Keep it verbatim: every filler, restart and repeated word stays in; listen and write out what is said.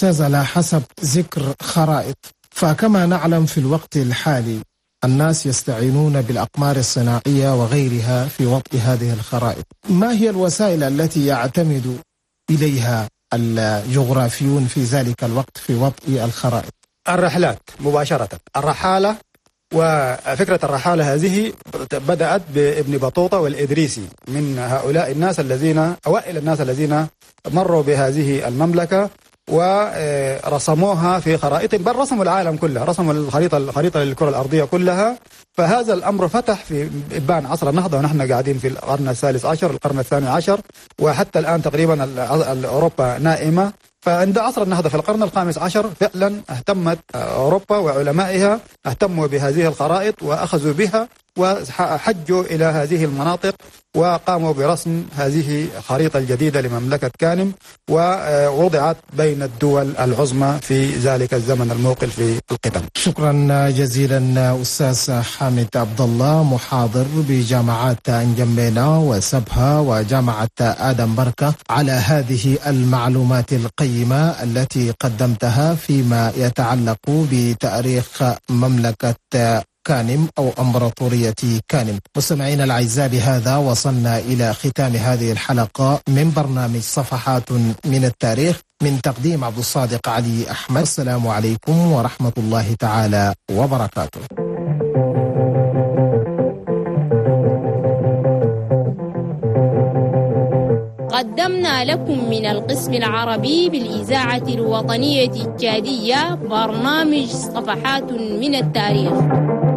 أستاذ، على حسب ذكر خرائط، فكما نعلم في الوقت الحالي الناس يستعينون بالأقمار الصناعية وغيرها في وطء هذه الخرائط. ما هي الوسائل التي يعتمد إليها الجغرافيون في ذلك الوقت في وطء الخرائط؟ الرحلات مباشرة، الرحالة. وفكرة الرحالة هذه بدأت بابن بطوطة والإدريسي، من هؤلاء الناس الذين أوائل الناس الذين مروا بهذه المملكة ورسموها في خرائط، بل رسموا العالم كله، رسموا الخريطة الخريطة للكرة الأرضية كلها. فهذا الأمر فتح في إبان عصر النهضة، ونحن قاعدين في القرن الثالث عشر القرن الثاني عشر، وحتى الآن تقريبا أوروبا نائمة. فعند عصر النهضة في القرن الخامس عشر فعلا اهتمت أوروبا وعلمائها اهتموا بهذه الخرائط وأخذوا بها وحجوا إلى هذه المناطق وقاموا برسم هذه الخريطة الجديدة لمملكة كانم، ووضعت بين الدول العظمى في ذلك الزمن الموقل في القدم. شكرا جزيلا أستاذ حامد عبد الله، محاضر بجامعات أنجمينا وسبها وجامعة آدم بركة، على هذه المعلومات القيمة التي قدمتها فيما يتعلق بتاريخ مملكة كانم أو أمبراطورية كانم. مستمعينا الأعزاء، بهذا وصلنا إلى ختام هذه الحلقة من برنامج صفحات من التاريخ من تقديم عبد الصادق علي أحمد. السلام عليكم ورحمة الله تعالى وبركاته. قدمنا لكم من القسم العربي بالإذاعة الوطنية التشادية برنامج صفحات من التاريخ.